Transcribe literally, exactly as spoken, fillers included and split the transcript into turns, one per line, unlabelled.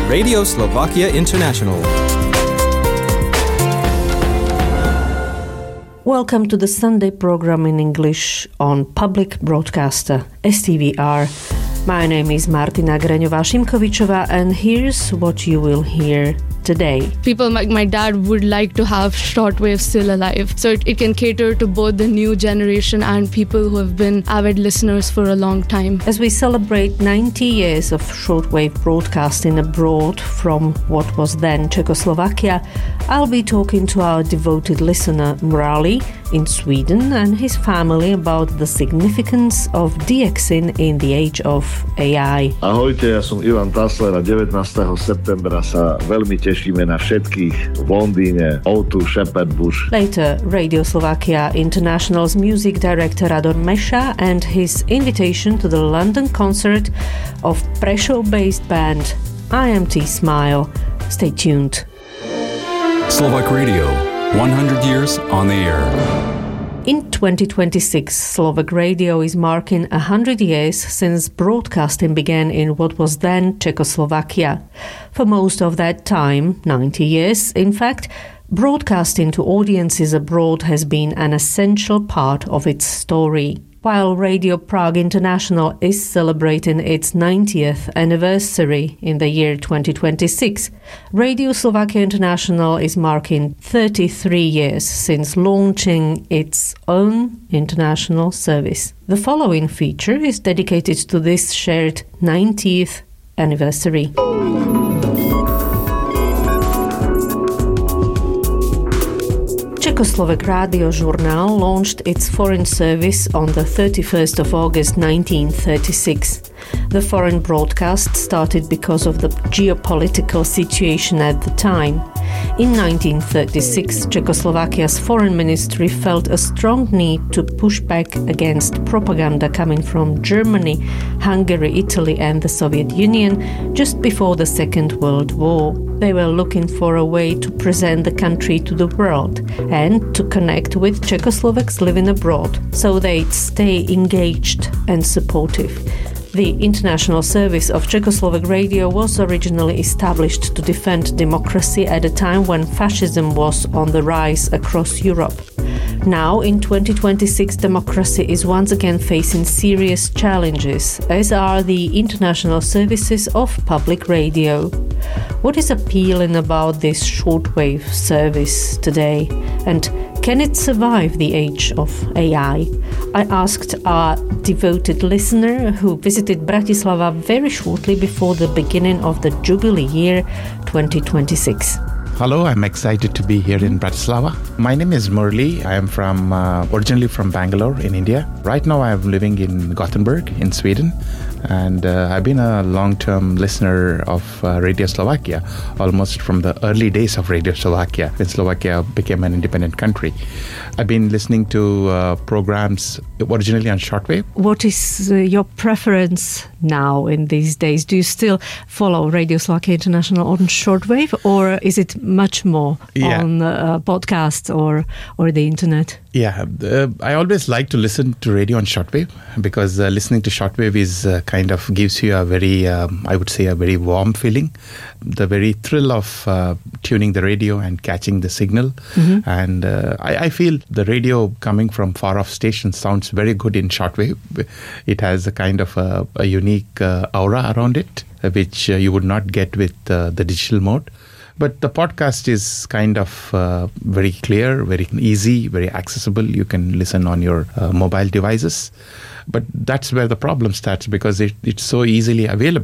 Radio Slovakia International.
Welcome to the Sunday program in English on public broadcaster S T V R. My name is Martina Greňová-Šimkovičová, and here's what you will hear today.
People like my dad would like to have shortwave still alive, so it, it can cater to both the new generation and people who have been avid listeners for a long time.
As we celebrate ninety years of shortwave broadcasting abroad from what was then Czechoslovakia, I'll be talking to our devoted listener Murali in Sweden and his family about the significance of DXing in the age of A I.
Ahojte, ja som Ivan Tasler a devätnásteho septembra sa veľmi tešíme na všetkých v Londýne ó dva Shepherd Bush.
Later, Radio Slovakia International's music director Radon Meša and his invitation to the London concert of Prešov-based band I M T Smile. Stay tuned.
Slovak Radio, one hundred years on the air.
In twenty twenty-six, Slovak Radio is marking one hundred years since broadcasting began in what was then Czechoslovakia. For most of that time, ninety years, in fact, broadcasting to audiences abroad has been an essential part of its story. While Radio Prague International is celebrating its ninetieth anniversary in the year twenty twenty-six, Radio Slovakia International is marking thirty-three years since launching its own international service. The following feature is dedicated to this shared ninetieth anniversary. Czechoslovak Radio Journal launched its foreign service on the thirty-first of August nineteen thirty-six. The foreign broadcast started because of the geopolitical situation at the time. In nineteen thirty-six, Czechoslovakia's foreign ministry felt a strong need to push back against propaganda coming from Germany, Hungary, Italy and the Soviet Union just before the Second World War. They were looking for a way to present the country to the world and to connect with Czechoslovaks living abroad, so they'd stay engaged and supportive. The international service of Czechoslovak Radio was originally established to defend democracy at a time when fascism was on the rise across Europe. Now, in twenty twenty-six, democracy is once again facing serious challenges, as are the international services of public radio. What is appealing about this shortwave service today, and can it survive the age of A I? I asked our devoted listener who visited Bratislava very shortly before the beginning of the Jubilee year twenty twenty-six.
Hello, I'm excited to be here in Bratislava. My name is Murali. I am from uh, originally from Bangalore in India. Right now I am living in Gothenburg in Sweden. And uh, I've been a long-term listener of uh, Radio Slovakia, almost from the early days of Radio Slovakia, when Slovakia became an independent country. I've been listening to uh, programs originally on shortwave.
What is uh, your preference now in these days? Do you still follow Radio Slovakia International on shortwave, or is it much more yeah. on uh, podcasts or, or the internet?
Yeah, uh, I always like to listen to radio on shortwave because uh, listening to shortwave is uh, kind of gives you a very, um, I would say, a very warm feeling. The very thrill of uh, tuning the radio and catching the signal. Mm-hmm. And uh, I, I feel the radio coming from far off stations sounds very good in shortwave. It has a kind of a, a unique uh, aura around it, which uh, you would not get with uh, the digital mode. But the podcast is kind of uh, very clear, very easy, very accessible. You can listen on your uh, mobile devices. But that's where the problem starts because it, it's so easily available.